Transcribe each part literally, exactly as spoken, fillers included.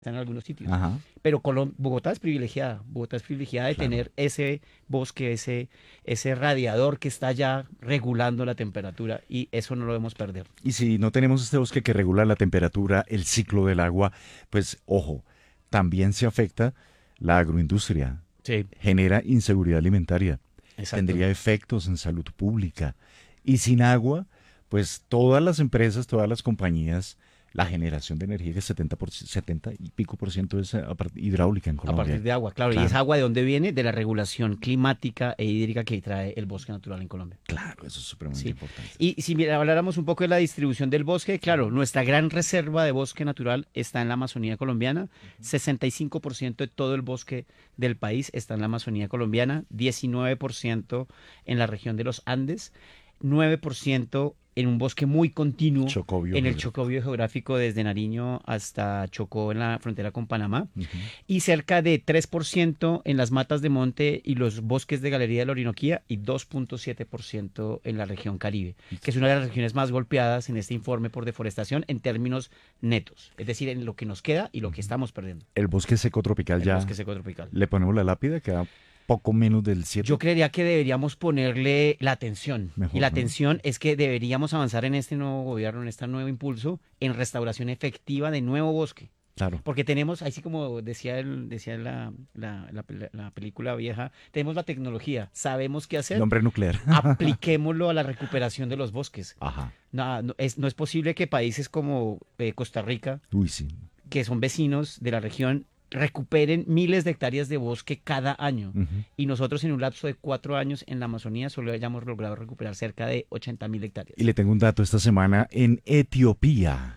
en algunos sitios. Ajá. Pero Colom- Bogotá es privilegiada. Bogotá es privilegiada de Claro. tener ese bosque, ese, ese radiador que está ya regulando la temperatura y eso no lo debemos perder. Y si no tenemos este bosque que regula la temperatura, el ciclo del agua, pues ojo, también se afecta la agroindustria, Sí, genera inseguridad alimentaria, exacto. tendría efectos en salud pública. Y sin agua, pues todas las empresas, todas las compañías, la generación de energía, que es setenta por, setenta y pico por ciento es a part- hidráulica en A partir Colombia. de agua, claro. ¿Y Claro. esa agua de dónde viene? De la regulación climática e hídrica que trae el bosque natural en Colombia. Claro, eso es supremamente Sí. importante. Y si mira, habláramos un poco de la distribución del bosque, claro, nuestra gran reserva de bosque natural está en la Amazonía colombiana. sesenta y cinco por ciento de todo el bosque del país está en la Amazonía colombiana, diecinueve por ciento en la región de los Andes, nueve por ciento en un bosque muy continuo Chocobio. en el geográfico. Chocó geográfico desde Nariño hasta Chocó en la frontera con Panamá Ujú. y cerca de tres por ciento en las matas de monte y los bosques de galería de la Orinoquía y dos punto siete por ciento en la región Caribe, que es una de las regiones más golpeadas en este informe por deforestación en términos netos, es decir, en lo que nos queda y lo que estamos perdiendo. El bosque seco tropical El ya bosque seco tropical. le ponemos la lápida, queda poco menos del siete. Yo creería que deberíamos ponerle la atención. Mejor, y la ¿no? atención es que deberíamos avanzar en este nuevo gobierno, en este nuevo impulso, en restauración efectiva de nuevo bosque. Claro. Porque tenemos, así como decía, el, decía la, la, la, la película vieja, tenemos la tecnología, sabemos qué hacer, El hombre nuclear. apliquémoslo a la recuperación de los bosques. Ajá. No, no, es, no es posible que países como eh, Costa Rica, Uy, sí. que son vecinos de la región, recuperen miles de hectáreas de bosque cada año. Ujú. Y nosotros en un lapso de cuatro años en la Amazonía solo hayamos logrado recuperar cerca de ochenta mil hectáreas. Y le tengo un dato esta semana. En Etiopía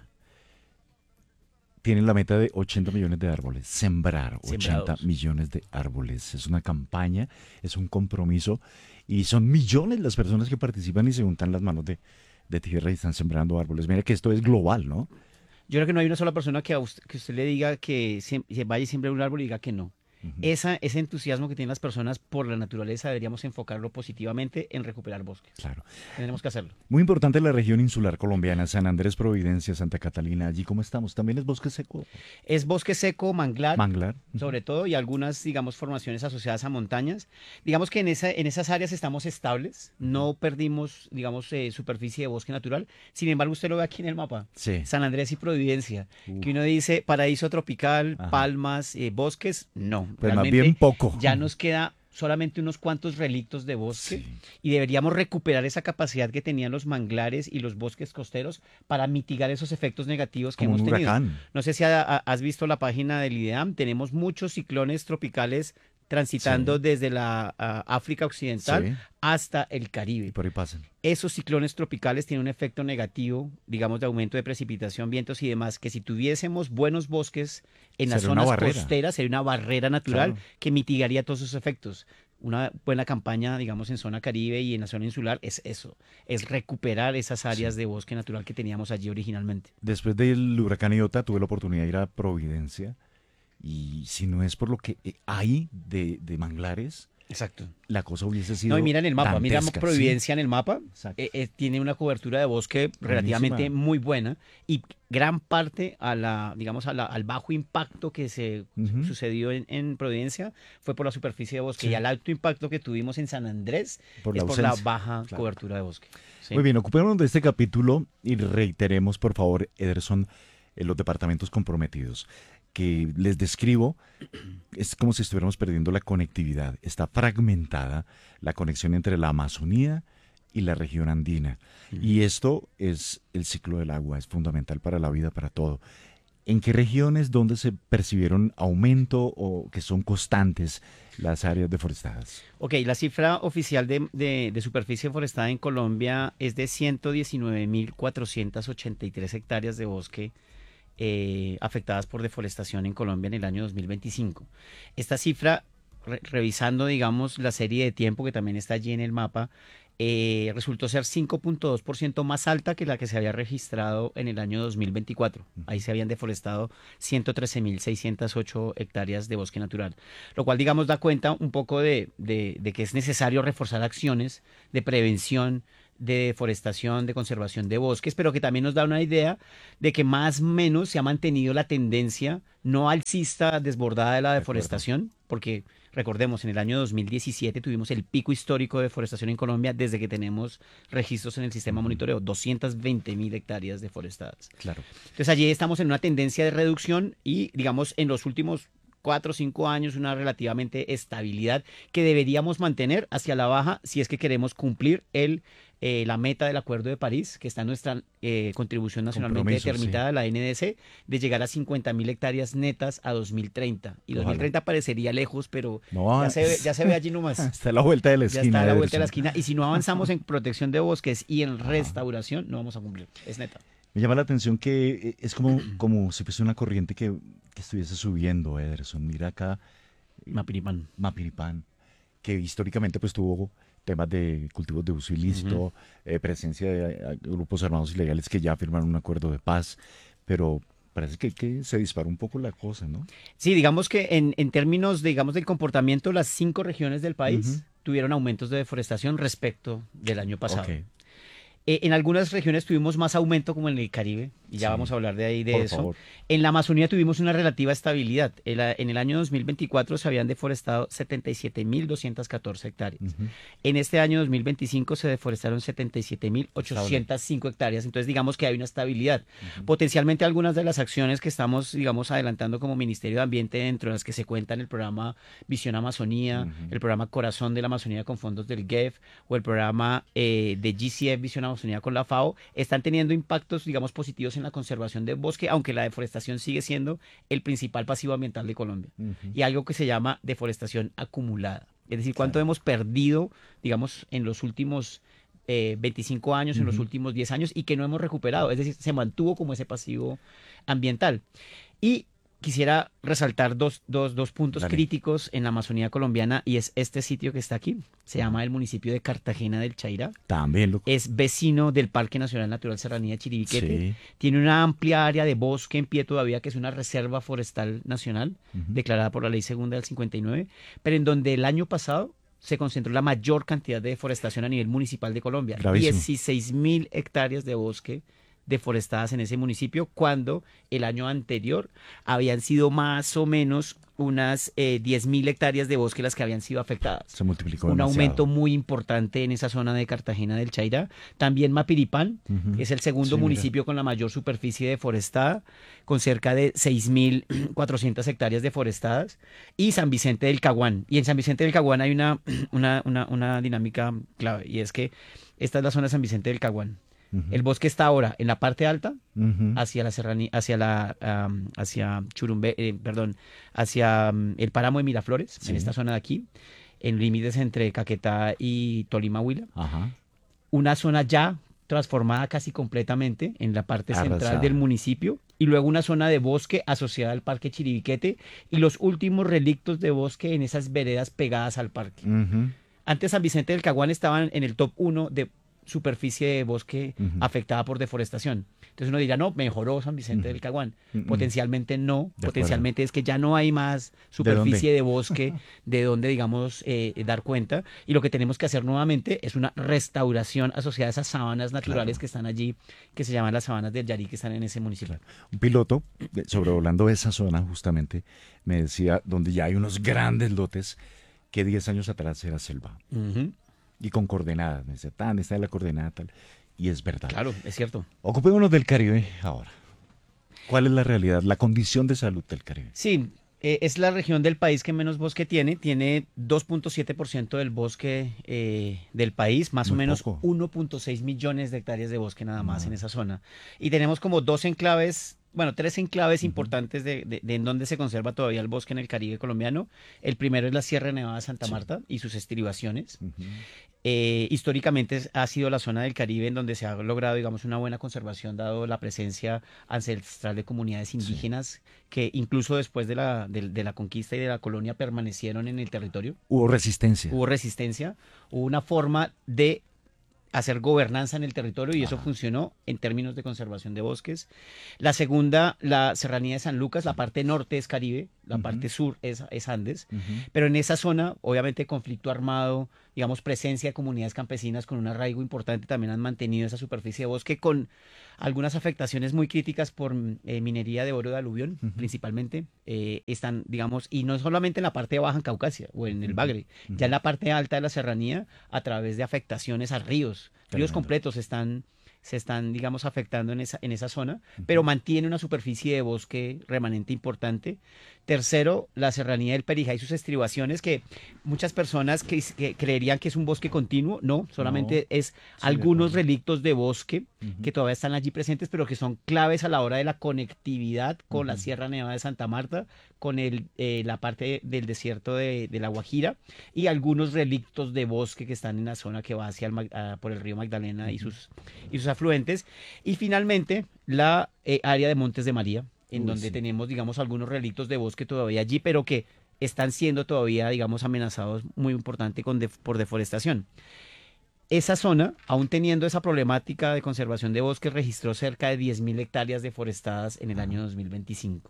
tienen la meta de ochenta millones de árboles. Sembrar ochenta Sembrados. millones de árboles. Es una campaña, es un compromiso. Y son millones las personas que participan y se juntan las manos de, de tierra y están sembrando árboles. Mira que esto es global, ¿no? Yo creo que no hay una sola persona que a usted, que usted le diga que se, se vaya y siembre un árbol y diga que no. Ujú. Esa, ese entusiasmo que tienen las personas por la naturaleza deberíamos enfocarlo positivamente en recuperar bosques. Claro. Tenemos que hacerlo. Muy importante la región insular colombiana, San Andrés, Providencia, Santa Catalina. Allí, ¿cómo estamos? También es bosque seco, Es bosque seco, manglar, manglar. sobre todo, y algunas, digamos, formaciones asociadas a montañas. Digamos que en, esa, en esas áreas estamos estables, no perdimos, digamos, eh, superficie de bosque natural. Sin embargo, usted lo ve aquí en el mapa. Sí. San Andrés y Providencia, Uf. que uno dice paraíso tropical, Ajá. palmas, eh, bosques, no. Pues más Realmente bien poco. ya nos queda solamente unos cuantos relictos de bosque Sí. y deberíamos recuperar esa capacidad que tenían los manglares y los bosques costeros para mitigar esos efectos negativos que Como un hemos tenido. huracán. No sé si ha- ha- has visto la página del IDEAM, tenemos muchos ciclones tropicales transitando Sí. desde la ah, África Occidental Sí. hasta el Y Caribe. por ahí pasan. Esos ciclones tropicales tienen un efecto negativo, digamos, de aumento de precipitación, vientos y demás, que si tuviésemos buenos bosques en las Sería una zonas barrera. costeras, sería una barrera natural Claro. que mitigaría todos esos efectos. Una buena campaña, digamos, en zona Caribe y en la zona insular es eso, es recuperar esas áreas Sí. de bosque natural que teníamos allí originalmente. Después del huracán Iota tuve la oportunidad de ir a Providencia y si no es por lo que eh, hay de, de manglares, Exacto. la cosa hubiese sido No, y mira en el mapa, mira dantesca, ¿sí? Providencia en el mapa, Exacto. eh, eh, tiene una cobertura de bosque relativamente Buenísima. muy buena y gran parte a la, digamos, a la- al bajo impacto que se Ujú. sucedió en, en Providencia fue por la superficie de bosque Sí. y al alto impacto que tuvimos en San Andrés Por es la por la ausencia. baja Claro. cobertura de bosque. Sí. Muy bien, ocupémonos de este capítulo y reiteremos, por favor, Ederson, eh, los departamentos comprometidos que les describo. Es como si estuviéramos perdiendo la conectividad. Está fragmentada la conexión entre la Amazonía y la región andina. Y esto es el ciclo del agua, es fundamental para la vida, para todo. ¿En qué regiones donde se percibieron aumento o que son constantes las áreas deforestadas? Ok, la cifra oficial de, de- de superficie forestada en Colombia es de ciento diecinueve mil cuatrocientas ochenta y tres hectáreas de bosque eh, afectadas por deforestación en Colombia en el año dos mil veinticinco. Esta cifra, re- revisando, digamos, la serie de tiempo que también está allí en el mapa, eh, resultó ser cinco punto dos por ciento más alta que la que se había registrado en el año dos mil veinticuatro. Ahí se habían deforestado ciento trece mil seiscientas ocho hectáreas de bosque natural, lo cual, digamos, da cuenta un poco de, de- de que es necesario reforzar acciones de prevención, de deforestación, de conservación de bosques, pero que también nos da una idea de que más o menos se ha mantenido la tendencia no alcista desbordada de la De acuerdo. deforestación, porque recordemos, en el año dos mil diecisiete tuvimos el pico histórico de deforestación en Colombia desde que tenemos registros en el sistema Ujú. monitoreo, doscientas veinte mil hectáreas deforestadas. Claro. Entonces allí estamos en una tendencia de reducción y digamos en los últimos cuatro o cinco años una relativamente estabilidad que deberíamos mantener hacia la baja si es que queremos cumplir el, eh, la meta del Acuerdo de París, que está en nuestra eh, contribución nacionalmente Compromiso, determinada, la N D C, de llegar a cincuenta mil hectáreas netas a dos mil treinta. Y Ojalá. dos mil treinta parecería lejos, pero No, ya se ve, ya se ve allí nomás. está a la vuelta de la Ya esquina. está a la vuelta de la Ederson. esquina. Y si no avanzamos en protección de bosques y en Ajá. restauración, no vamos a cumplir. Es neta. Me llama la atención que eh, es como, como si fuese una corriente que, que estuviese subiendo, Ederson. Mira acá, Mapiripán. Mapiripán, que históricamente pues tuvo temas de cultivos de uso ilícito, eh, presencia de eh, grupos armados ilegales que ya firmaron un acuerdo de paz, pero parece que, que se disparó un poco la cosa, ¿no? Sí, digamos que en, en términos, digamos, del comportamiento, las cinco regiones del país Ujú. tuvieron aumentos de deforestación respecto del año pasado. Ok, Eh, en algunas regiones tuvimos más aumento, como en el Caribe, y ya sí, vamos a hablar de ahí de por eso. favor. En la Amazonía tuvimos una relativa estabilidad. El a- en el año dos mil veinticuatro se habían deforestado setenta y siete mil doscientas catorce hectáreas. Ujú. En este año dos mil veinticinco se deforestaron setenta y siete mil ochocientas cinco hectáreas. Entonces, digamos que hay una estabilidad. Ujú. Potencialmente algunas de las acciones que estamos, digamos, adelantando como Ministerio de Ambiente, dentro de las que se cuentan el programa Visión Amazonía, Ujú. el programa Corazón de la Amazonía con fondos del G E F o el programa eh, de G C F Visión Amazonía con la FAO, están teniendo impactos, digamos, positivos en la conservación del bosque, aunque la deforestación sigue siendo el principal pasivo ambiental de Colombia. Ujú. Y algo que se llama deforestación acumulada. Es decir, cuánto Claro. hemos perdido, digamos, en los últimos eh, veinticinco años, en los Ujú. últimos diez años, y que no hemos recuperado. Es decir, se mantuvo como ese pasivo ambiental. Y quisiera resaltar dos, dos, dos puntos Dale. críticos en la Amazonía colombiana, y es este sitio que está aquí. Se Ajá. llama el municipio de Cartagena del Chairá. También lo... Es vecino del Parque Nacional Natural Serranía de Chiribiquete. Sí. Tiene una amplia área de bosque en pie todavía, que es una reserva forestal nacional, Ujú. declarada por la Ley Segunda del cincuenta y nueve, pero en donde el año pasado se concentró la mayor cantidad de deforestación a nivel municipal de Colombia. Gravísimo. dieciséis mil hectáreas de bosque deforestadas en ese municipio, cuando el año anterior habían sido más o menos unas eh, diez mil hectáreas de bosque las que habían sido afectadas. Se multiplicó Un demasiado. aumento muy importante en esa zona de Cartagena del Chairá. También Mapiripán, Ujú. que es el segundo Sí, mira. municipio con la mayor superficie deforestada, con cerca de seis mil cuatrocientas hectáreas deforestadas, y San Vicente del Caguán. Y en San Vicente del Caguán hay una, una, una, una dinámica clave, y es que esta es la zona de San Vicente del Caguán. Ujú. El bosque está ahora en la parte alta, Ujú. hacia la serranía, hacia la, am, hacia Churumbe, eh, perdón, hacia mm, el páramo de Miraflores, Sí. en esta zona de aquí, en límites entre Caquetá y Tolima, Huila. Ajá. Una zona ya transformada casi completamente en la parte central Arrasada. del municipio, y luego una zona de bosque asociada al Parque Chiribiquete, y los últimos relictos de bosque en esas veredas pegadas al parque. Ujú. Antes San Vicente del Caguán estaban en el top uno de superficie de bosque Ujú. afectada por deforestación. Entonces uno dirá, no, mejoró San Vicente Ujú. del Caguán. Ujú. Potencialmente no, De potencialmente es que ya no hay más superficie de, bosque de donde, digamos, eh, dar cuenta. Y lo que tenemos que hacer nuevamente es una restauración asociada a esas sabanas naturales Claro. que están allí, que se llaman las sabanas del Yarí, que están en ese municipio. Un piloto, de- sobrevolando esa zona justamente, me decía, donde ya hay unos grandes lotes, que diez años atrás era selva. Ujú. Y con coordenadas. Me decía, tan, esta es la coordenada tal. Y es verdad. Claro, es cierto. Ocupémonos del Caribe ahora. ¿Cuál es la realidad, la condición de salud del Caribe? Sí, eh, es la región del país que menos bosque tiene. Tiene dos punto siete por ciento del bosque eh, del país, más o Muy menos poco. uno punto seis millones de hectáreas de bosque nada más No. en esa zona. Y tenemos como dos enclaves, bueno, tres enclaves Ujú. importantes de, de- de en donde se conserva todavía el bosque en el Caribe colombiano. El primero es la Sierra Nevada de Santa Sí. Marta y sus estribaciones. Ujú. Eh, históricamente es- ha sido la zona del Caribe en donde se ha logrado, digamos, una buena conservación, dado la presencia ancestral de comunidades indígenas que incluso después de la, de, de la conquista y de la colonia permanecieron en el territorio. Hubo resistencia. Hubo resistencia, hubo una forma de hacer gobernanza en el territorio, y eso Ajá. funcionó en términos de conservación de bosques. La segunda, la Serranía de San Lucas, la parte norte es Caribe, la Ujú. parte sur es, es Andes, Ujú. pero en esa zona, obviamente, conflicto armado, digamos, presencia de comunidades campesinas con un arraigo importante también han mantenido esa superficie de bosque con algunas afectaciones muy críticas por mm, eh, minería de oro de aluvión, Ujú. principalmente. Eh, están, digamos, y no solamente en la parte baja en Caucasia o en el Ujú. Bagre, ya en Ujú. la parte alta de la serranía, a través de afectaciones a ríos. Ríos Tremendo. completos están, se están, digamos, afectando en esa, en esa zona, pero Ujú. mantiene una superficie de bosque remanente importante. Tercero, la serranía del Perijá y sus estribaciones, que muchas personas que, que creerían que es un bosque continuo, no, No, solamente es sigue algunos con. relictos de bosque Ujú. que todavía están allí presentes, pero que son claves a la hora de la conectividad con la Ujú. Sierra Nevada de Santa Marta, con el, eh, la parte del desierto de, de La Guajira y algunos relictos de bosque que están en la zona que va hacia el, Mag- ah, por el río Magdalena y Ujú. sus, y sus afluentes. Y finalmente, la eh, área de Montes de María, en Uy, donde sí. tenemos, digamos, algunos relictos de bosque todavía allí, pero que están siendo todavía, digamos, amenazados muy importante con def- por deforestación. Esa zona, aún teniendo esa problemática de conservación de bosques, registró cerca de diez mil hectáreas deforestadas en el Ajá. año dos mil veinticinco.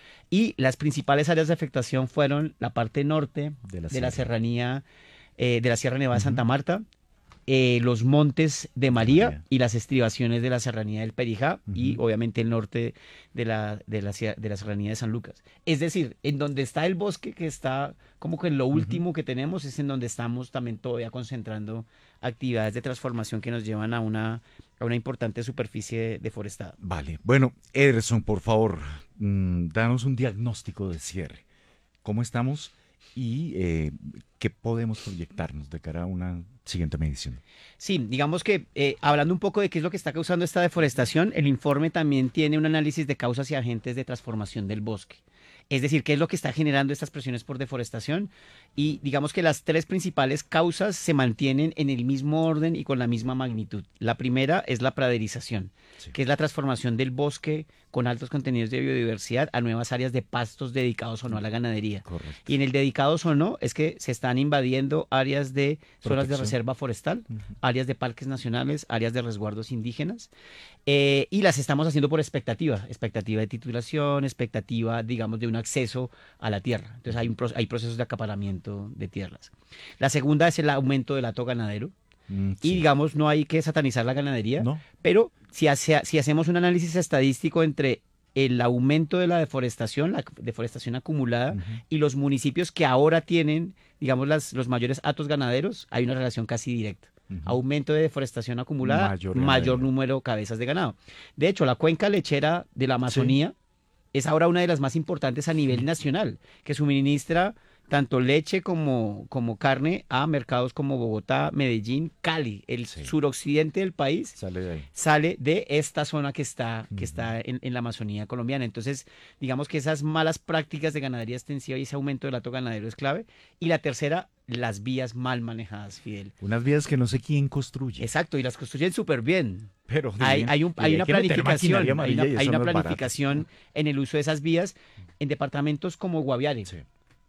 Y las principales áreas de afectación fueron la parte norte De la de la sierra. serranía, eh, de la Sierra Nevada de Ujú. Santa Marta, eh, los montes de De María María. y las estribaciones de la serranía del Perijá y Ujú. obviamente el norte de la, de la, sia- de la serranía de San Lucas. Es decir, en donde está el bosque, que está como que en lo Ujú. último que tenemos, es en donde estamos también todavía concentrando actividades de transformación que nos llevan a una, a una importante superficie deforestada. Vale. Bueno, Ederson, por favor, mm, danos un diagnóstico de cierre. ¿Cómo estamos y eh, qué podemos proyectarnos de cara a una siguiente medición? Sí, digamos que eh, hablando un poco de qué es lo que está causando esta deforestación, el informe también tiene un análisis de causas y agentes de transformación del bosque. Es decir, qué es lo que está generando estas presiones por deforestación. Y digamos que las tres principales causas se mantienen en el mismo orden y con la misma magnitud. La primera es la praderización, Sí, que es la transformación del bosque con altos contenidos de biodiversidad a nuevas áreas de pastos dedicados o no a la ganadería. correcto. Y en el dedicados o no, es que se están invadiendo áreas de zonas de Protección. reserva forestal, Ujú. áreas de parques nacionales, áreas de resguardos indígenas, eh, y las estamos haciendo por expectativa, expectativa de titulación, expectativa, digamos, de un acceso a la tierra. Entonces hay, un, pro- hay procesos de acaparamiento de tierras. La segunda es el aumento del hato ganadero, Mm, y sí. digamos, no hay que satanizar la ganadería, ¿No? pero si, hace- si hacemos un análisis estadístico entre el aumento de la deforestación, la deforestación acumulada, Ujú. y los municipios que ahora tienen, digamos, las, los mayores hatos ganaderos, hay una relación casi directa. Ujú. Aumento de deforestación acumulada, Mayor mayor ganadería. número de cabezas de ganado. De hecho, la cuenca lechera de la Sí. Amazonía es ahora una de las más importantes a nivel nacional, que suministra tanto leche como, como carne a mercados como Bogotá, Medellín, Cali. El Sí. suroccidente del país Sale de ahí. sale de esta zona que está, que Ujú. está en, en la Amazonía colombiana. Entonces, digamos que esas malas prácticas de ganadería extensiva y ese aumento del hato ganadero es clave. Y la tercera, las vías mal manejadas, Fidel. Unas vías que no sé quién construye, Exacto, y las construyen súper bien. pero Hay, dicen, hay, un- y hay hay una que meter maquinaria planificación, hay una, amarilla y hay eso una no es barato. planificación en el uso de esas vías en departamentos como Guaviare. Sí.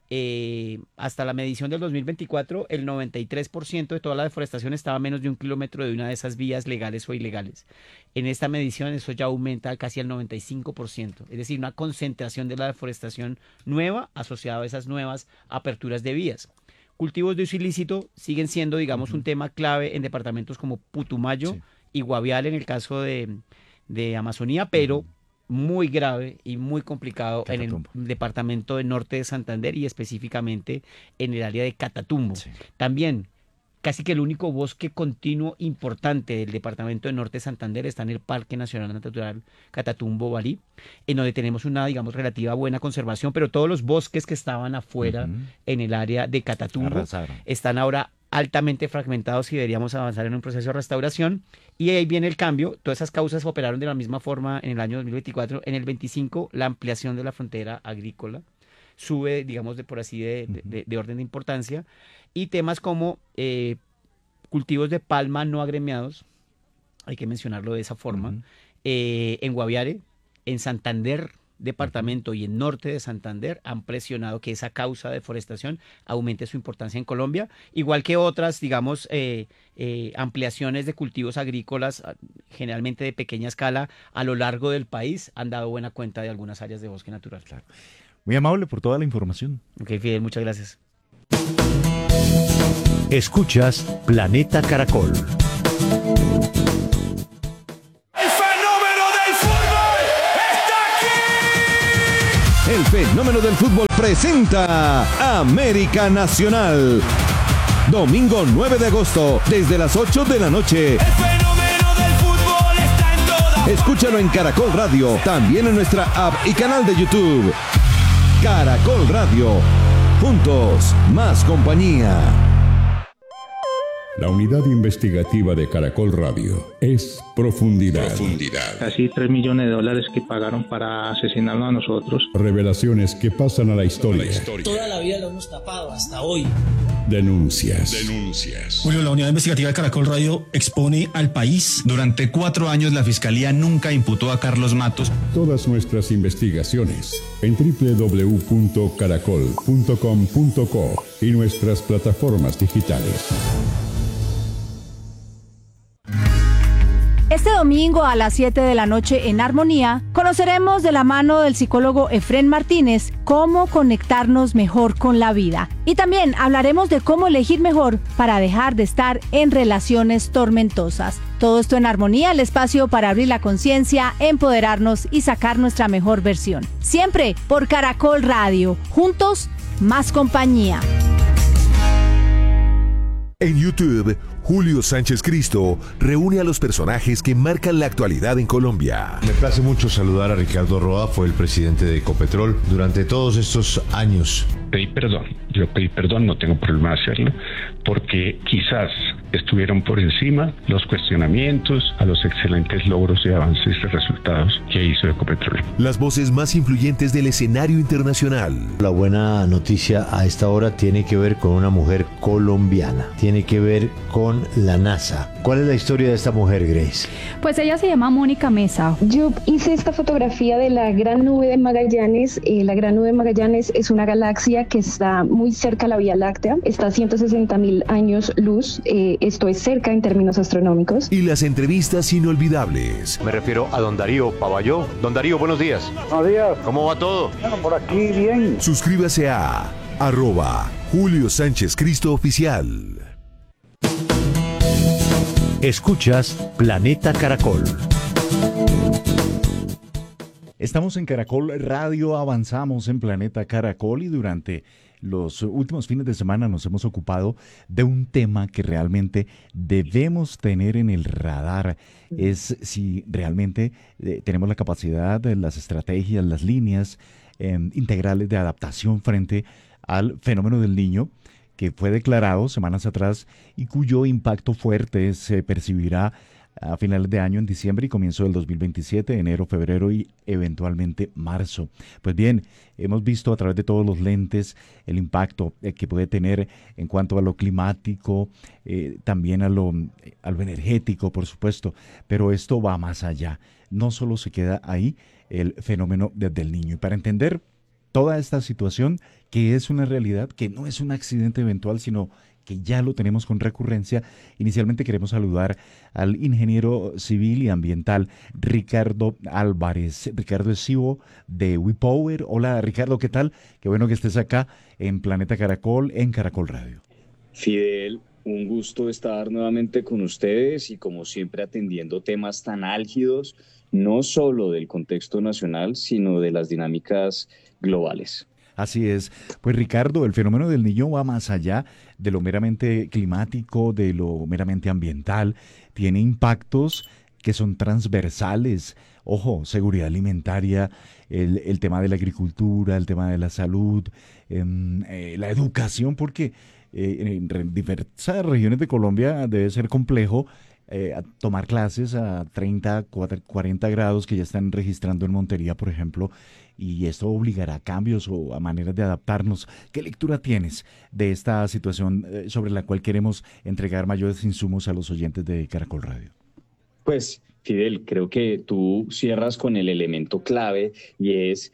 Eh, hasta la medición del dos mil veinticuatro, el noventa y tres por ciento de toda la deforestación estaba a menos de un kilómetro de una de esas vías legales o ilegales. En esta medición eso ya aumenta casi al noventa y cinco por ciento, es decir, una concentración de la deforestación nueva asociada a esas nuevas aperturas de vías. Cultivos de uso ilícito siguen siendo, digamos, Ujú. un tema clave en departamentos como Putumayo Sí. y Guaviare en el caso de, de Amazonía, pero Ujú. muy grave y muy complicado en el Catatumbo. departamento de norte de Santander y específicamente en el área de Catatumbo. Sí. También, casi que el único bosque continuo importante del departamento de norte de Santander está en el Parque Nacional Natural Catatumbo-Barí, en donde tenemos una, digamos, relativa buena conservación, pero todos los bosques que estaban afuera Ujú. en el área de Catatumbo Arrasaron. están ahora altamente fragmentados y deberíamos avanzar en un proceso de restauración. Y ahí viene el cambio. Todas esas causas operaron de la misma forma en el año dos mil veinticuatro. En el veinticinco, la ampliación de la frontera agrícola sube, digamos, de por así, de, de- Ujú. de- de orden de importancia. Y temas como eh, cultivos de palma no agremiados, hay que mencionarlo de esa forma, Ujú. eh, en Guaviare, en Santander, Ujú. departamento y en norte de Santander han presionado que esa causa de deforestación aumente su importancia en Colombia, igual que otras, digamos, eh, eh, ampliaciones de cultivos agrícolas, ah, generalmente de pequeña escala, a lo largo del país, han dado buena cuenta de algunas áreas de bosque natural. Claro. Muy amable por toda la información. Ok, Fidel, muchas gracias. Escuchas Planeta Caracol. El fenómeno del fútbol presenta América Nacional. Domingo nueve de agosto, desde las ocho de la noche. El fenómeno del fútbol está en todas. Escúchalo en Caracol Radio, también en nuestra app y canal de YouTube. Caracol Radio. Juntos, más compañía. La unidad investigativa de Caracol Radio es Profundidad. Profundidad. Casi tres millones de dólares que pagaron para asesinarnos a nosotros. Revelaciones que pasan a la historia. La historia. Toda la vida lo hemos tapado hasta hoy. Denuncias. Denuncias. Julio, la unidad investigativa de Caracol Radio expone al país. Durante cuatro años la Fiscalía nunca imputó a Carlos Matos. Todas nuestras investigaciones en doble u doble u doble u punto caracol punto com punto co y nuestras plataformas digitales. Este domingo a las siete de la noche en Armonía, conoceremos de la mano del psicólogo Efrén Martínez cómo conectarnos mejor con la vida. Y también hablaremos de cómo elegir mejor para dejar de estar en relaciones tormentosas. Todo esto en Armonía, el espacio para abrir la conciencia, empoderarnos y sacar nuestra mejor versión. Siempre por Caracol Radio. Juntos, más compañía. En YouTube, Julio Sánchez Cristo reúne a los personajes que marcan la actualidad en Colombia. Me place mucho saludar a Ricardo Roa, fue el presidente de Ecopetrol durante todos estos años. Pedí perdón, yo pedí perdón, no tengo problema de hacerlo, porque quizás estuvieron por encima los cuestionamientos a los excelentes logros y avances y resultados que hizo Ecopetrol. Las voces más influyentes del escenario internacional. La buena noticia a esta hora tiene que ver con una mujer colombiana, tiene que ver con la NASA. ¿Cuál es la historia de esta mujer, Grace? Pues ella se llama Mónica Mesa. Yo hice esta fotografía de la Gran Nube de Magallanes. Eh, la Gran Nube de Magallanes es una galaxia que está muy cerca a la Vía Láctea, está a ciento sesenta mil años luz, eh, esto es cerca en términos astronómicos. Y las entrevistas inolvidables. Me refiero a don Darío Pavalló. Don Darío, buenos días. Buenos días. ¿Cómo va todo? Bueno, por aquí bien. Suscríbase a arroba Julio Sánchez Cristo Oficial. Escuchas Planeta Caracol. Estamos en Caracol Radio, avanzamos en Planeta Caracol y durante los últimos fines de semana nos hemos ocupado de un tema que realmente debemos tener en el radar. Es si realmente eh, tenemos la capacidad, las estrategias, las líneas eh, integrales de adaptación frente al fenómeno del Niño, que fue declarado semanas atrás y cuyo impacto fuerte se percibirá a finales de año, en diciembre y comienzo del dos mil veintisiete, enero, febrero y eventualmente marzo. Pues bien, hemos visto a través de todos los lentes el impacto eh, que puede tener en cuanto a lo climático, eh, también a lo, a lo energético, por supuesto, pero esto va más allá. No solo se queda ahí el fenómeno del Niño. Y para entender toda esta situación, que es una realidad, que no es un accidente eventual, sino que ya lo tenemos con recurrencia, inicialmente queremos saludar al ingeniero civil y ambiental Ricardo Álvarez. Ricardo es C E O de WePower. Hola Ricardo, ¿qué tal? Qué bueno que estés acá en Planeta Caracol, en Caracol Radio. Fidel, un gusto estar nuevamente con ustedes y como siempre atendiendo temas tan álgidos, no solo del contexto nacional, sino de las dinámicas globales. Así es. Pues Ricardo, el fenómeno del Niño va más allá de lo meramente climático, de lo meramente ambiental. Tiene impactos que son transversales. Ojo, seguridad alimentaria, el, el tema de la agricultura, el tema de la salud, eh, eh, la educación, porque eh, en diversas regiones de Colombia debe ser complejo Eh, a tomar clases a treinta, cuarenta grados que ya están registrando en Montería, por ejemplo, y esto obligará a cambios o a maneras de adaptarnos. ¿Qué lectura tienes de esta situación eh, sobre la cual queremos entregar mayores insumos a los oyentes de Caracol Radio? Pues, Fidel, creo que tú cierras con el elemento clave y es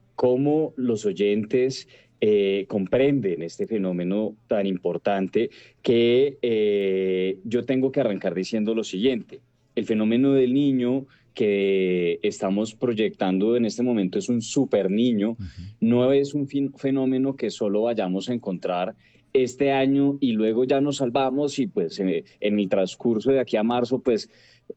cómo los oyentes Eh, comprenden este fenómeno tan importante que eh, yo tengo que arrancar diciendo lo siguiente. El fenómeno del Niño, que estamos proyectando en este momento es un super niño, uh-huh. no es un fin, fenómeno que solo vayamos a encontrar este año y luego ya nos salvamos y pues en, en el transcurso de aquí a marzo, pues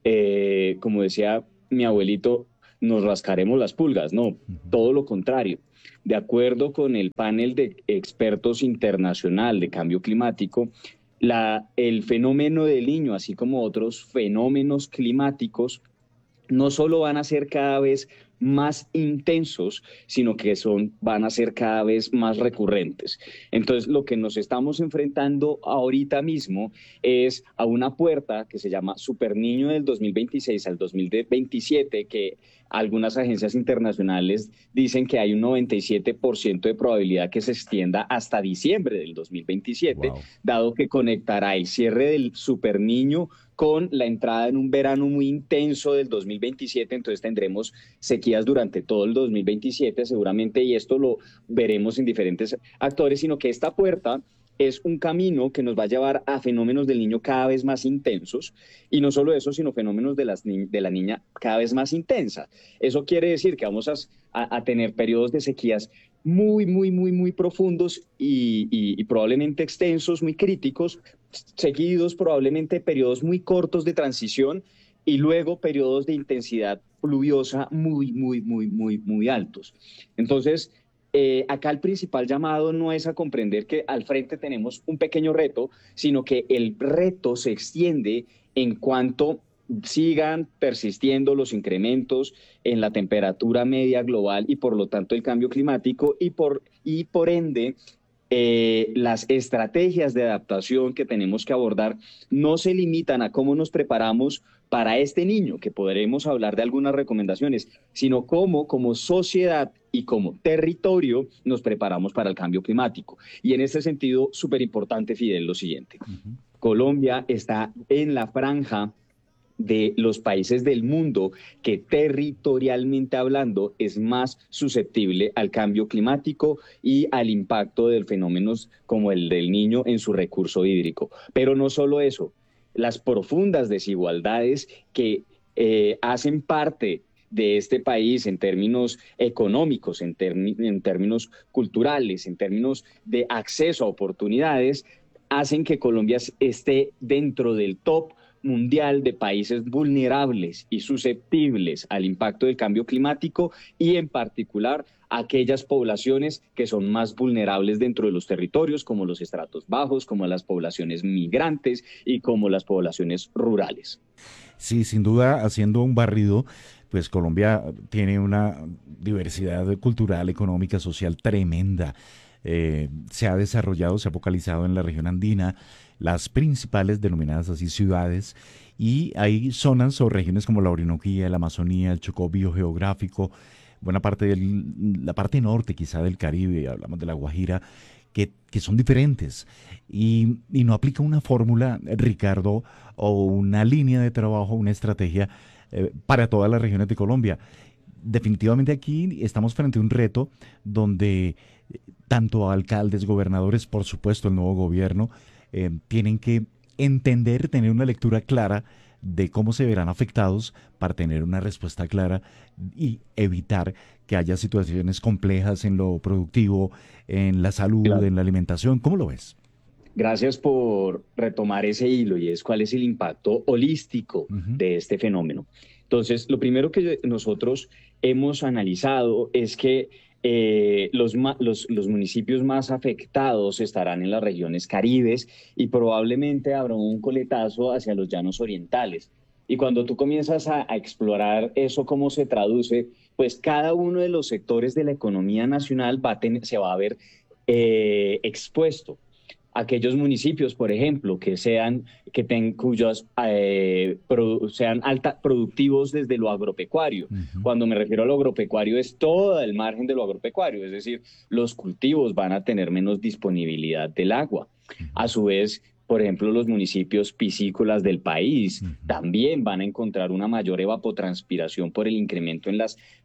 eh, como decía mi abuelito, nos rascaremos las pulgas. No, uh-huh. todo lo contrario. De acuerdo con el panel de expertos internacional de cambio climático, la, el fenómeno del Niño, así como otros fenómenos climáticos, no solo van a ser cada vez más intensos, sino que son, van a ser cada vez más recurrentes. Entonces, lo que nos estamos enfrentando ahorita mismo es a una puerta que se llama Super Niño del dos mil veintiséis al dos mil veintisiete, que algunas agencias internacionales dicen que hay un noventa y siete por ciento de probabilidad que se extienda hasta diciembre del dos mil veintisiete, wow. dado que conectará el cierre del Super Niño con la entrada en un verano muy intenso del dos mil veintisiete, entonces tendremos sequías durante todo el dos mil veintisiete seguramente, y esto lo veremos en diferentes actores, sino que esta puerta es un camino que nos va a llevar a fenómenos del Niño cada vez más intensos, y no solo eso, sino fenómenos de, las ni- de la niña cada vez más intensa. Eso quiere decir que vamos a, a, a tener periodos de sequías muy, muy, muy, muy profundos y, y, y probablemente extensos, muy críticos, seguidos probablemente periodos muy cortos de transición y luego periodos de intensidad pluviosa muy, muy, muy, muy, muy altos. Entonces, eh, acá el principal llamado no es a comprender que al frente tenemos un pequeño reto, sino que el reto se extiende en cuanto sigan persistiendo los incrementos en la temperatura media global y por lo tanto el cambio climático y por, y por ende eh, las estrategias de adaptación que tenemos que abordar no se limitan a cómo nos preparamos para este niño, que podremos hablar de algunas recomendaciones, sino cómo como sociedad y como territorio nos preparamos para el cambio climático. Y en este sentido, súper importante, Fidel, lo siguiente. Uh-huh. Colombia está en la franja de los países del mundo que territorialmente hablando es más susceptible al cambio climático y al impacto de fenómenos como el del Niño en su recurso hídrico. Pero no solo eso, las profundas desigualdades que eh, hacen parte de este país en términos económicos, en, term- en términos culturales, en términos de acceso a oportunidades, hacen que Colombia esté dentro del top mundial de países vulnerables y susceptibles al impacto del cambio climático y en particular aquellas poblaciones que son más vulnerables dentro de los territorios, como los estratos bajos, como las poblaciones migrantes y como las poblaciones rurales. Sí, sin duda, haciendo un barrido, pues Colombia tiene una diversidad cultural, económica, social tremenda. Eh, se ha desarrollado, se ha focalizado en la región andina, las principales denominadas así ciudades, y hay zonas o regiones como la Orinoquía, la Amazonía, el Chocó biogeográfico, buena parte de la parte norte quizá del Caribe, hablamos de la Guajira, que, que son diferentes. Y, y no aplica una fórmula, Ricardo, o una línea de trabajo, una estrategia eh, para todas las regiones de Colombia. Definitivamente aquí estamos frente a un reto donde tanto alcaldes, gobernadores, por supuesto el nuevo gobierno, eh, tienen que entender, tener una lectura clara de cómo se verán afectados para tener una respuesta clara y evitar que haya situaciones complejas en lo productivo, en la salud, claro, en la alimentación. ¿Cómo lo ves? Gracias por retomar ese hilo, y es cuál es el impacto holístico uh-huh. de este fenómeno. Entonces, lo primero que nosotros hemos analizado es que eh, los, los, los municipios más afectados estarán en las regiones caribes y probablemente habrá un coletazo hacia los llanos orientales. Y cuando tú comienzas a, a explorar eso, cómo se traduce, pues cada uno de los sectores de la economía nacional va a tener, se va a ver eh, expuesto. Aquellos municipios, por ejemplo, que sean, que ten, cuyos eh, produ, sean alta, productivos desde lo agropecuario. Uh-huh. Cuando me refiero a lo agropecuario es todo el margen de lo agropecuario, es decir, los cultivos van a tener menos disponibilidad del agua. Uh-huh. A su vez, por ejemplo, los municipios piscícolas del país uh-huh. también van a encontrar una mayor evapotranspiración por el incremento en las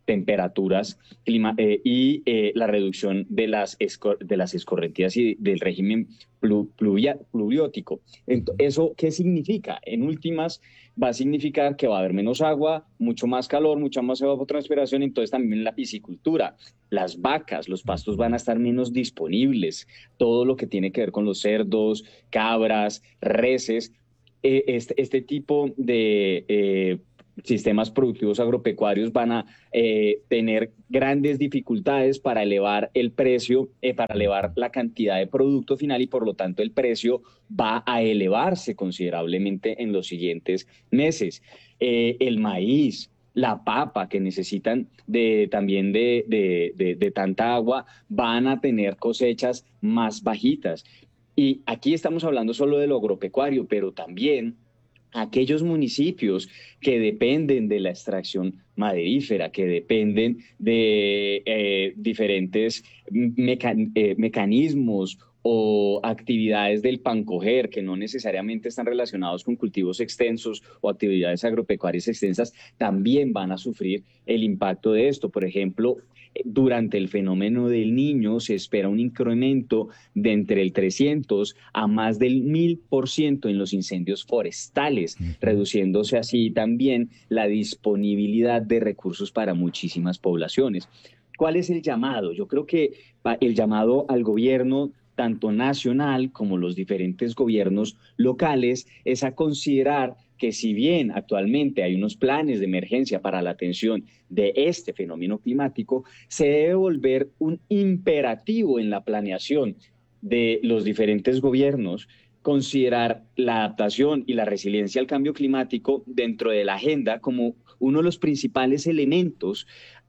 temperaturas clima, eh, y eh, la reducción de las, escor de las escorrentías y del régimen plu pluvia pluviótico. Entonces, ¿eso qué significa? En últimas, va a significar que va a haber menos agua, mucho más calor, mucha más evapotranspiración, entonces también la piscicultura, las vacas, los pastos van a estar menos disponibles, todo lo que tiene que ver con los cerdos, cabras, reses, eh, este, este tipo de eh, sistemas productivos agropecuarios van a eh, tener grandes dificultades para elevar el precio, eh, para elevar la cantidad de producto final y por lo tanto el precio va a elevarse considerablemente en los siguientes meses. Eh, el maíz, la papa que necesitan de, también de, de, de, de tanta agua van a tener cosechas más bajitas. Y aquí estamos hablando solo de lo agropecuario, pero también aquellos municipios que dependen de la extracción maderífera, que dependen de eh, diferentes meca eh, mecanismos o actividades del pancoger que no necesariamente están relacionados con cultivos extensos o actividades agropecuarias extensas, también van a sufrir el impacto de esto. Por ejemplo, durante el fenómeno del Niño se espera un incremento de entre el trescientos a más del mil por ciento en los incendios forestales, uh-huh. reduciéndose así también la disponibilidad de recursos para muchísimas poblaciones. ¿Cuál es el llamado? Yo creo que el llamado al gobierno, tanto nacional como los diferentes gobiernos locales, es a considerar que si bien actualmente hay unos planes de emergencia para la atención de este fenómeno climático, se debe volver un imperativo en la planeación de los diferentes gobiernos considerar la adaptación y la resiliencia al cambio climático dentro de la agenda como uno de los principales elementos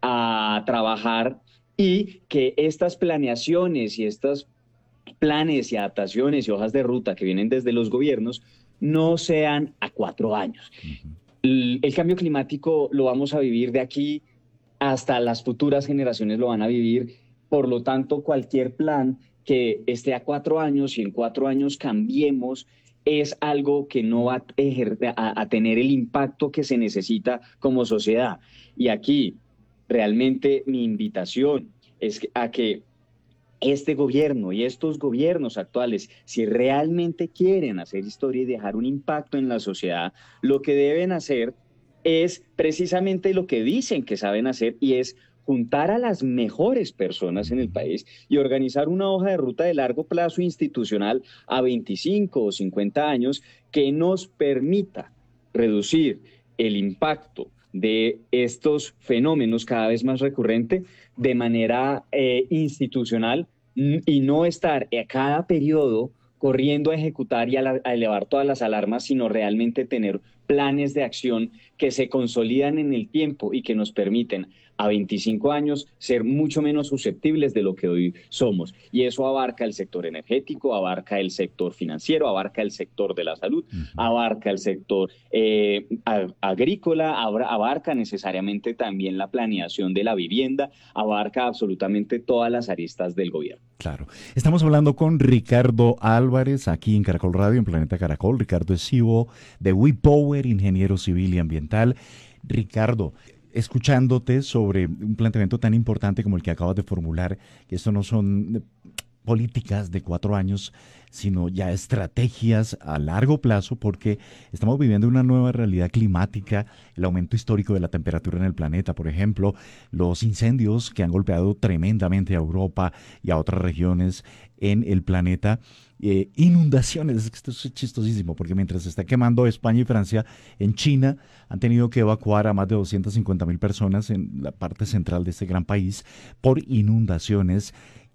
a trabajar, y que estas planeaciones y estos planes y adaptaciones y hojas de ruta que vienen desde los gobiernos no sean a cuatro años. Uh-huh. el, el cambio climático lo vamos a vivir de aquí hasta las futuras generaciones lo van a vivir, por lo tanto cualquier plan que esté a cuatro años y en cuatro años cambiemos es algo que no va a, a, a tener el impacto que se necesita como sociedad. Y aquí realmente mi invitación es a que este gobierno y estos gobiernos actuales, si realmente quieren hacer historia y dejar un impacto en la sociedad, lo que deben hacer es precisamente lo que dicen que saben hacer, y es juntar a las mejores personas en el país y organizar una hoja de ruta de largo plazo institucional a veinticinco o cincuenta años que nos permita reducir el impacto de estos fenómenos cada vez más recurrente de manera eh, institucional, y no estar a cada periodo corriendo a ejecutar y a, la, a elevar todas las alarmas, sino realmente tener planes de acción que se consolidan en el tiempo y que nos permiten a veinticinco años ser mucho menos susceptibles de lo que hoy somos. Y eso abarca el sector energético, abarca el sector financiero, abarca el sector de la salud, uh-huh. abarca el sector eh, ag agrícola, abarca necesariamente también la planeación de la vivienda, abarca absolutamente todas las aristas del gobierno. Claro. Estamos hablando con Ricardo Álvarez aquí en Caracol Radio, en Planeta Caracol. Ricardo es C E O de WePower, ingeniero civil y ambiental. Ricardo, escuchándote sobre un planteamiento tan importante como el que acabas de formular, que esto no son políticas de cuatro años, sino ya estrategias a largo plazo, porque estamos viviendo una nueva realidad climática, el aumento histórico de la temperatura en el planeta, por ejemplo, los incendios que han golpeado tremendamente a Europa y a otras regiones en el planeta, eh, inundaciones. Esto es chistosísimo, porque mientras se está quemando España y Francia, en China han tenido que evacuar a más de doscientas cincuenta mil personas en la parte central de este gran país por inundaciones.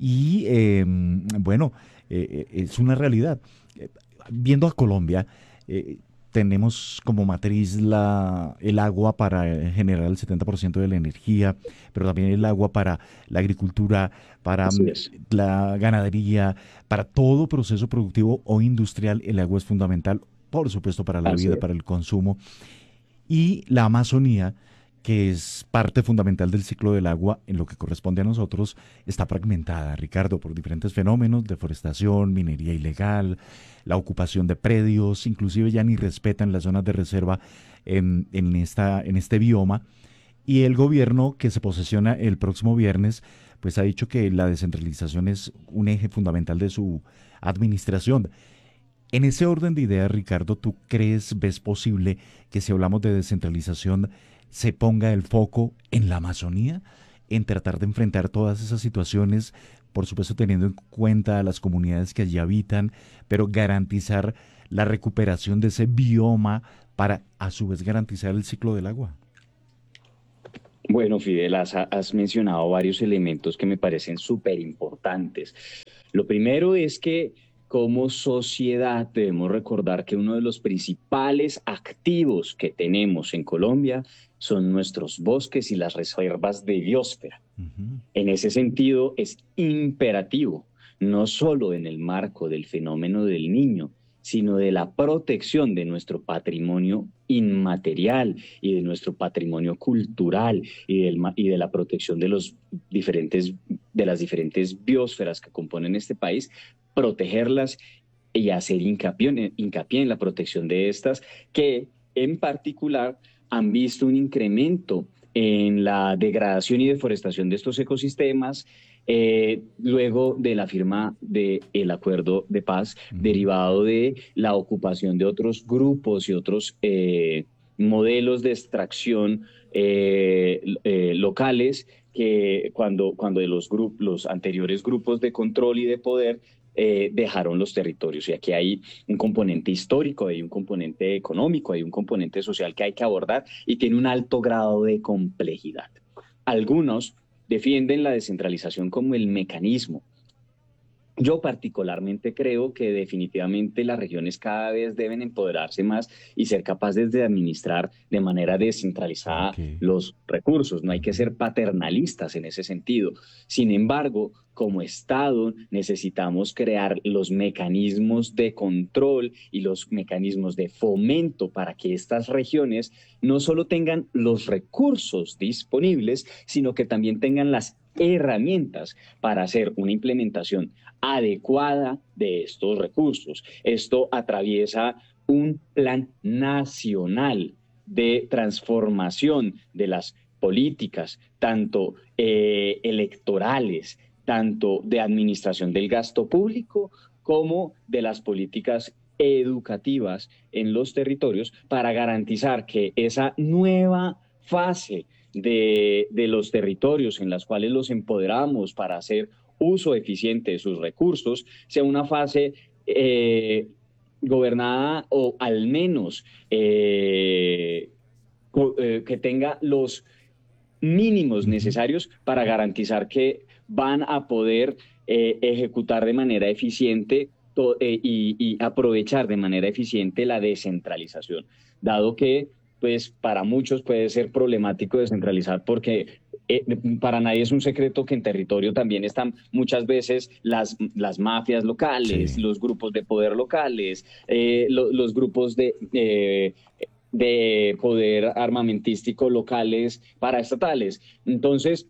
Y eh, bueno, eh, es una realidad. Eh, viendo a Colombia, eh, tenemos como matriz la, el agua para generar el setenta por ciento de la energía, pero también el agua para la agricultura, para la ganadería, para todo proceso productivo o industrial. El agua es fundamental, por supuesto, para la Así vida, es. para el consumo. Y la Amazonía, que es parte fundamental del ciclo del agua en lo que corresponde a nosotros, está fragmentada, Ricardo, por diferentes fenómenos, deforestación, minería ilegal, la ocupación de predios, inclusive ya ni respetan las zonas de reserva en, en, esta, en este bioma, Y el gobierno que se posesiona el próximo viernes, pues ha dicho que la descentralización es un eje fundamental de su administración. En ese orden de ideas, Ricardo, ¿tú crees, ves posible que si hablamos de descentralización se ponga el foco en la Amazonía, en tratar de enfrentar todas esas situaciones, por supuesto teniendo en cuenta a las comunidades que allí habitan, pero garantizar la recuperación de ese bioma para a su vez garantizar el ciclo del agua? Bueno, Fidel, has, has mencionado varios elementos que me parecen súper importantes. Lo primero es que como sociedad debemos recordar que uno de los principales activos que tenemos en Colombia son nuestros bosques y las reservas de biosfera. Uh-huh. En ese sentido es imperativo, no solo en el marco del fenómeno del Niño, sino de la protección de nuestro patrimonio inmaterial y de nuestro patrimonio cultural y, del, y de la protección de, los diferentes, de las diferentes biosferas que componen este país, protegerlas y hacer hincapié, hincapié en la protección de estas, que en particular han visto un incremento en la degradación y deforestación de estos ecosistemas, Eh, luego de la firma del acuerdo de paz, uh-huh. derivado de la ocupación de otros grupos y otros eh, modelos de extracción eh, eh, locales, que cuando, cuando de los, grup- los anteriores grupos de control y de poder eh, dejaron los territorios. Y aquí hay un componente histórico, hay un componente económico, hay un componente social que hay que abordar y tiene un alto grado de complejidad. Algunos defienden la descentralización como el mecanismo. Yo particularmente creo que definitivamente las regiones cada vez deben empoderarse más y ser capaces de administrar de manera descentralizada okay. los recursos. No hay que ser paternalistas en ese sentido. Sin embargo, como Estado necesitamos crear los mecanismos de control y los mecanismos de fomento para que estas regiones no solo tengan los recursos disponibles, sino que también tengan las herramientas para hacer una implementación adecuada de estos recursos. Esto atraviesa un plan nacional de transformación de las políticas, tanto eh, electorales, tanto de administración del gasto público, como de las políticas educativas en los territorios, para garantizar que esa nueva fase de, de los territorios en las cuales los empoderamos para hacer uso eficiente de sus recursos sea una fase eh, gobernada o al menos eh, eh, que tenga los mínimos necesarios para garantizar que van a poder eh, ejecutar de manera eficiente to, eh, y, y aprovechar de manera eficiente la descentralización, dado que pues para muchos puede ser problemático descentralizar porque eh, para nadie es un secreto que en territorio también están muchas veces las, las mafias locales, sí. los grupos de poder locales, eh, lo, los grupos de... Eh, de poder armamentístico locales paraestatales. Entonces,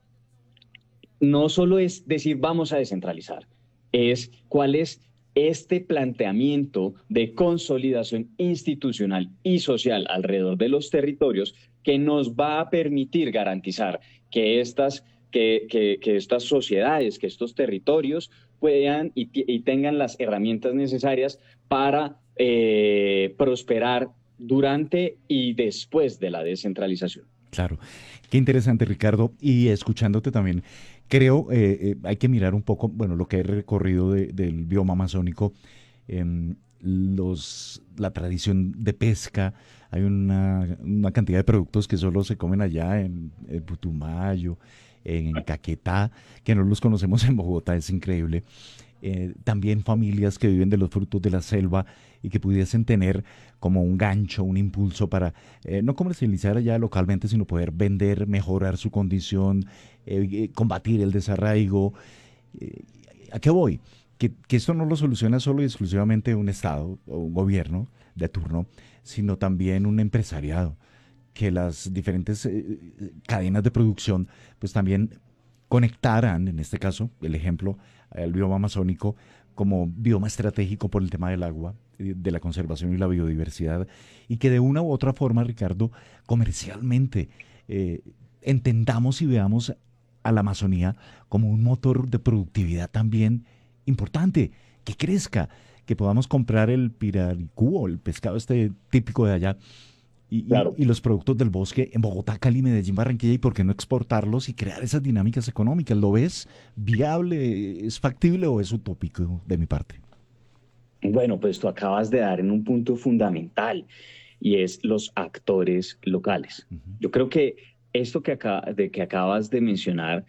no solo es decir vamos a descentralizar, es cuál es este planteamiento de consolidación institucional y social alrededor de los territorios que nos va a permitir garantizar que estas, que, que, que estas sociedades, que estos territorios puedan y, y tengan las herramientas necesarias para eh, prosperar durante y después de la descentralización. Claro, qué interesante, Ricardo, y escuchándote también, creo eh, eh, hay que mirar un poco, bueno, lo que he recorrido de, del bioma amazónico, eh, los, la tradición de pesca, hay una, una cantidad de productos que solo se comen allá en, en Putumayo, en Caquetá, que no los conocemos en Bogotá, es increíble. Eh, también familias que viven de los frutos de la selva y que pudiesen tener como un gancho, un impulso para eh, no comercializar allá localmente, sino poder vender, mejorar su condición, eh, combatir el desarraigo. Eh, ¿A qué voy? Que, que esto no lo soluciona solo y exclusivamente un Estado o un gobierno de turno, sino también un empresariado, que las diferentes eh, cadenas de producción pues también conectaran, en este caso, el ejemplo, el bioma amazónico como bioma estratégico por el tema del agua, de la conservación y la biodiversidad, y que de una u otra forma, Ricardo, comercialmente eh, entendamos y veamos a la Amazonía como un motor de productividad también importante, que crezca, que podamos comprar el piraricú o el pescado este típico de allá y, claro. y, y los productos del bosque en Bogotá, Cali, Medellín, Barranquilla, y por qué no exportarlos y crear esas dinámicas económicas. ¿Lo ves viable, es factible o es utópico de mi parte? Bueno, pues tú acabas de dar en un punto fundamental y es los actores locales. Uh-huh. Yo creo que esto que, acá, de que acabas de mencionar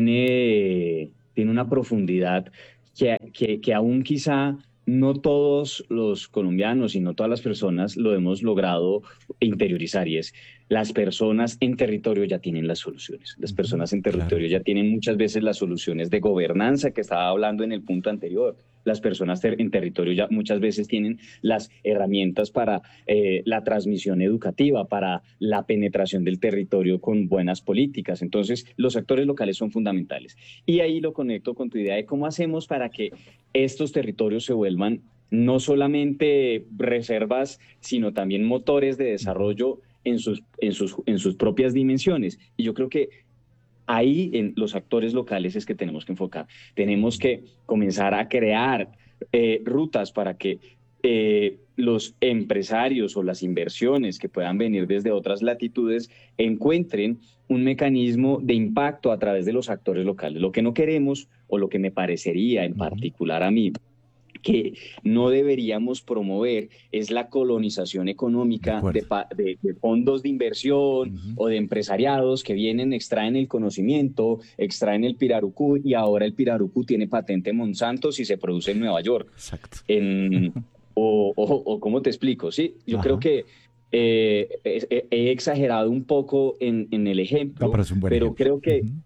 tiene, tiene una profundidad que, que, que aún quizá no todos los colombianos y no todas las personas lo hemos logrado interiorizar, y es: las personas en territorio ya tienen las soluciones. Las personas en territorio claro. ya tienen muchas veces las soluciones de gobernanza que estaba hablando en el punto anterior. Las personas ter- en territorio ya muchas veces tienen las herramientas para eh, la transmisión educativa, para la penetración del territorio con buenas políticas. Entonces, los actores locales son fundamentales. Y ahí lo conecto con tu idea de cómo hacemos para que estos territorios se vuelvan no solamente reservas, sino también motores de desarrollo en sus, en sus, en sus propias dimensiones. Y yo creo que ahí en los actores locales es que tenemos que enfocar. Tenemos que comenzar a crear eh, rutas para que eh, los empresarios o las inversiones que puedan venir desde otras latitudes encuentren un mecanismo de impacto a través de los actores locales. Lo que no queremos, o lo que me parecería en particular a mí, que no deberíamos promover, es la colonización económica de, de, de fondos de inversión uh-huh. o de empresariados que vienen, extraen el conocimiento, extraen el pirarucú, y ahora el pirarucú tiene patente Monsanto si se produce en Nueva York. Exacto. En, o, o, o ¿cómo te explico? Sí, yo Ajá. creo que eh, he, he exagerado un poco en, en el ejemplo, no, pero, es un buen pero ejemplo. creo que uh-huh.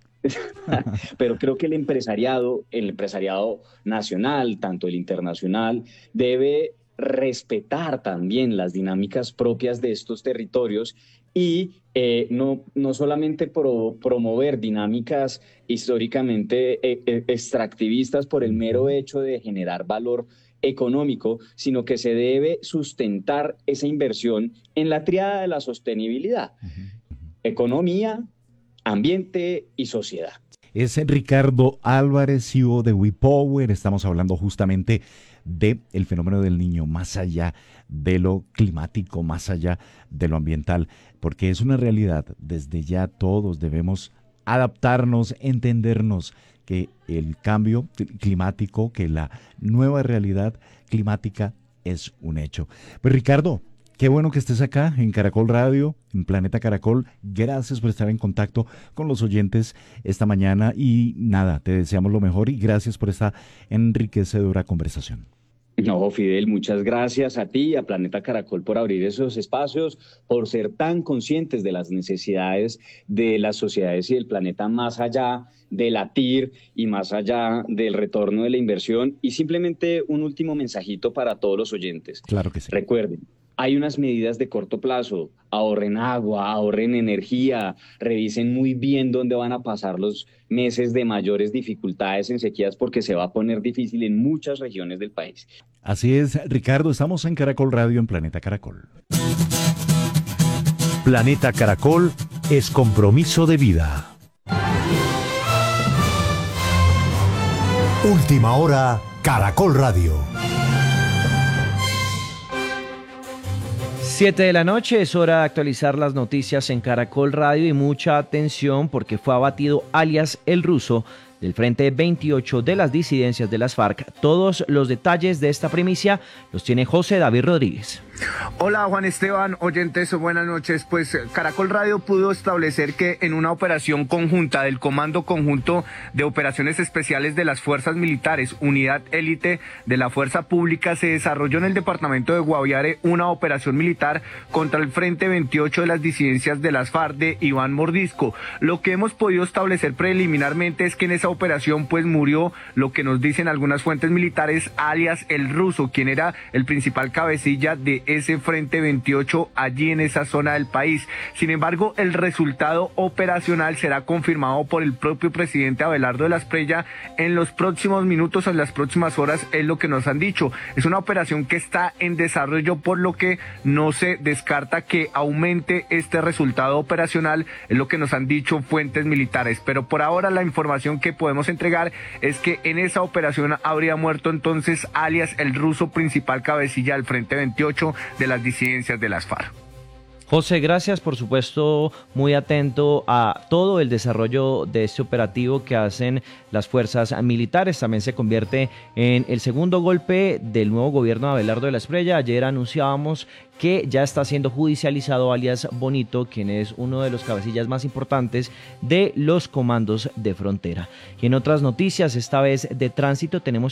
Pero creo que el empresariado, el empresariado nacional, tanto el internacional, debe respetar también las dinámicas propias de estos territorios y eh, no, no solamente pro, promover dinámicas históricamente eh, eh, extractivistas por el mero hecho de generar valor económico, sino que se debe sustentar esa inversión en la tríada de la sostenibilidad. Uh-huh. Economía, ambiente y sociedad. Es Ricardo Álvarez, C E O de WePower. Estamos hablando justamente del fenómeno del niño, más allá de lo climático, más allá de lo ambiental, porque es una realidad. Desde ya todos debemos adaptarnos, entendernos que el cambio climático, que la nueva realidad climática es un hecho. Pues Ricardo, qué bueno que estés acá en Caracol Radio, en Planeta Caracol. Gracias por estar en contacto con los oyentes esta mañana y nada, te deseamos lo mejor y gracias por esta enriquecedora conversación. No, Fidel, muchas gracias a ti y a Planeta Caracol por abrir esos espacios, por ser tan conscientes de las necesidades de las sociedades y del planeta más allá de latir y más allá del retorno de la inversión. Y simplemente un último mensajito para todos los oyentes. Claro que sí. Recuerden, hay unas medidas de corto plazo: ahorren agua, ahorren energía, revisen muy bien dónde van a pasar los meses de mayores dificultades en sequías, porque se va a poner difícil en muchas regiones del país. Así es, Ricardo, estamos en Caracol Radio, en Planeta Caracol. Planeta Caracol es compromiso de vida. Última hora, Caracol Radio. Siete de la noche, es hora de actualizar las noticias en Caracol Radio y mucha atención porque fue abatido alias El Ruso del Frente veintiocho de las disidencias de las FARC. Todos los detalles de esta primicia los tiene José David Rodríguez. Hola Juan Esteban, oyentes, buenas noches. Pues Caracol Radio pudo establecer que en una operación conjunta del Comando Conjunto de Operaciones Especiales de las Fuerzas Militares, Unidad Élite de la Fuerza Pública, se desarrolló en el departamento de Guaviare una operación militar contra el Frente veintiocho de las disidencias de las FARC de Iván Mordisco. Lo que hemos podido establecer preliminarmente es que en esa operación pues murió, lo que nos dicen algunas fuentes militares, alias El Ruso, quien era el principal cabecilla de de ese Frente veintiocho allí en esa zona del país. Sin embargo, el resultado operacional será confirmado por el propio presidente Abelardo de la Espriella en los próximos minutos o en las próximas horas, es lo que nos han dicho. Es una operación que está en desarrollo, por lo que no se descarta que aumente este resultado operacional, es lo que nos han dicho fuentes militares. Pero por ahora la información que podemos entregar es que en esa operación habría muerto entonces alias el ruso, principal cabecilla del Frente veintiocho de las disidencias de las FARC. José, gracias, por supuesto, muy atento a todo el desarrollo de este operativo que hacen las fuerzas militares. También se convierte en el segundo golpe del nuevo gobierno de Abelardo de la Espriella. Ayer anunciábamos que ya está siendo judicializado alias Bonito, quien es uno de los cabecillas más importantes de los comandos de frontera. Y en otras noticias, esta vez de tránsito, tenemos